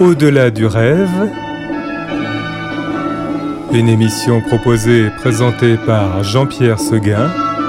Au-delà du rêve, une émission proposée et présentée par Jean-Pierre Seguin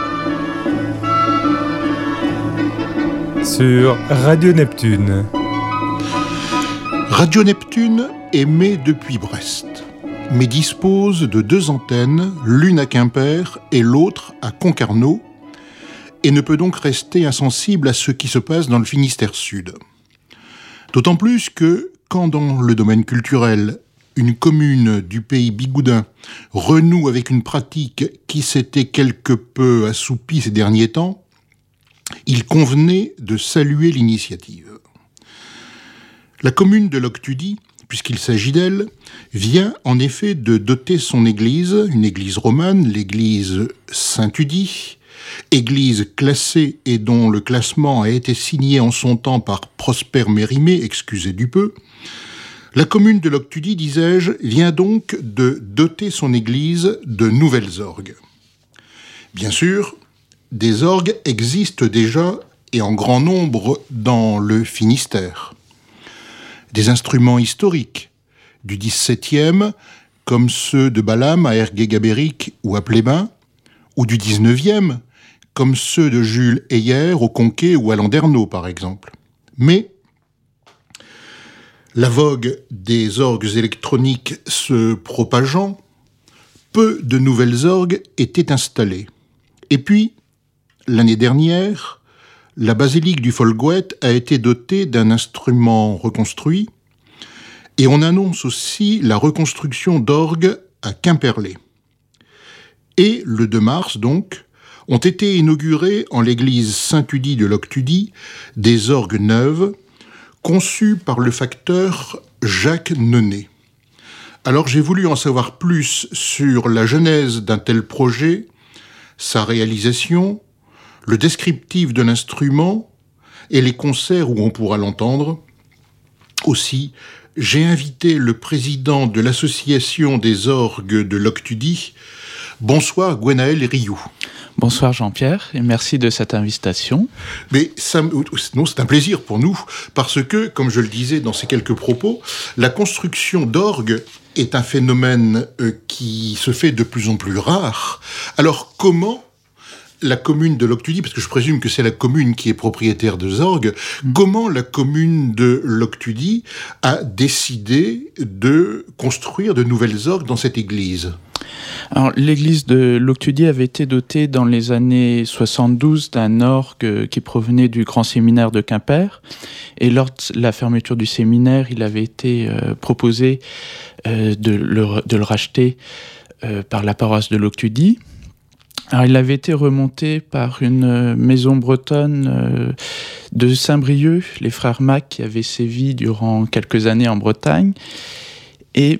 sur Radio Neptune. Radio Neptune émet depuis Brest, mais dispose de 2 antennes, l'une à Quimper et l'autre à Concarneau, et ne peut donc rester insensible à ce qui se passe dans le Finistère Sud. D'autant plus que, quand dans le domaine culturel, une commune du pays bigoudin renoue avec une pratique qui s'était quelque peu assoupie ces derniers temps, il convenait de saluer l'initiative. La commune de Loctudy, puisqu'il s'agit d'elle, vient en effet de doter son église, une église romane, l'église Saint-Udy, église classée et dont le classement a été signé en son temps par Prosper Mérimée, excusez du peu. La commune de Loctudy, disais-je, vient donc de doter son église de nouvelles orgues. Bien sûr, des orgues existent déjà et en grand nombre dans le Finistère. Des instruments historiques du XVIIe, comme ceux de Balaam à Ergué-Gabéric ou à Plébin, ou du XIXe, comme ceux de Jules Heyer au Conquet ou à Landerneau, par exemple. Mais la vogue des orgues électroniques se propageant, peu de nouvelles orgues étaient installées. Et puis, l'année dernière, la basilique du Folgoët a été dotée d'un instrument reconstruit, et on annonce aussi la reconstruction d'orgues à Quimperlé. Et le 2 mars, donc, ont été inaugurées en l'église Saint-Udy de Loctudy des orgues neuves, conçues par le facteur Jacques Nenet. Alors j'ai voulu en savoir plus sur la genèse d'un tel projet, sa réalisation, le descriptif de l'instrument et les concerts où on pourra l'entendre. Aussi, j'ai invité le président de l'association des orgues de Loctudy. Bonsoir Gwenaël Rioux. Bonsoir Jean-Pierre et merci de cette invitation. Mais non, c'est un plaisir pour nous parce que, comme je le disais dans ces quelques propos, la construction d'orgues est un phénomène qui se fait de plus en plus rare. Alors comment la commune de Loctudy, parce que je présume que c'est la commune qui est propriétaire des orgues, comment la commune de Loctudy a décidé de construire de nouvelles orgues dans cette église ? Alors, l'église de Loctudy avait été dotée dans les années 72 d'un orgue qui provenait du grand séminaire de Quimper. Et lors de la fermeture du séminaire, il avait été proposé de le racheter par la paroisse de Loctudy. Alors, il avait été remonté par une maison bretonne de Saint-Brieuc, les frères Mac, qui avaient sévi durant quelques années en Bretagne. Et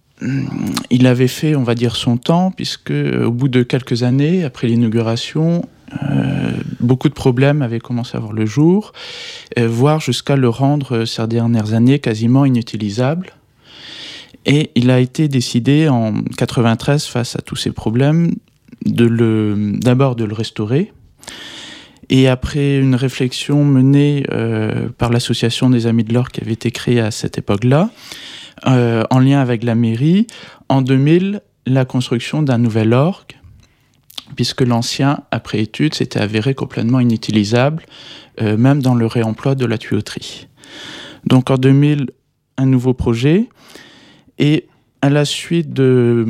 il avait fait, on va dire, son temps, puisque au bout de quelques années, après l'inauguration, beaucoup de problèmes avaient commencé à voir le jour, voire jusqu'à le rendre, ces dernières années, quasiment inutilisable. Et il a été décidé en 1993, face à tous ces problèmes, d'abord de le restaurer. Et après une réflexion menée par l'association des Amis de l'Orgue qui avait été créée à cette époque-là, en lien avec la mairie, en 2000, la construction d'un nouvel orgue, puisque l'ancien, après étude, s'était avéré complètement inutilisable, même dans le réemploi de la tuyauterie. Donc en 2000, un nouveau projet, et à la suite de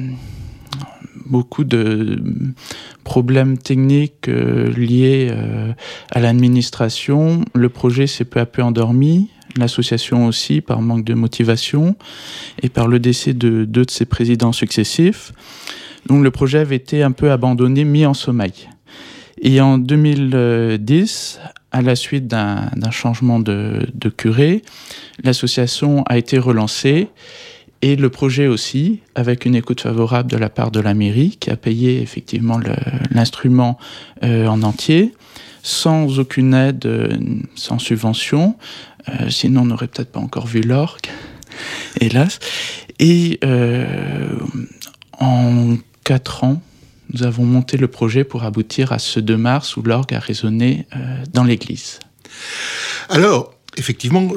beaucoup de problèmes techniques liés à l'administration, le projet s'est peu à peu endormi, l'association aussi, par manque de motivation et par le décès de 2 de ses présidents successifs. Donc le projet avait été un peu abandonné, mis en sommeil. Et en 2010, à la suite d'un changement de curé, l'association a été relancée et le projet aussi, avec une écoute favorable de la part de la mairie, qui a payé effectivement l'instrument en entier, sans aucune aide, sans subvention. Sinon, on n'aurait peut-être pas encore vu l'orgue, hélas. Et en 4 ans, nous avons monté le projet pour aboutir à ce 2 mars où l'orgue a résonné dans l'église. Alors, effectivement,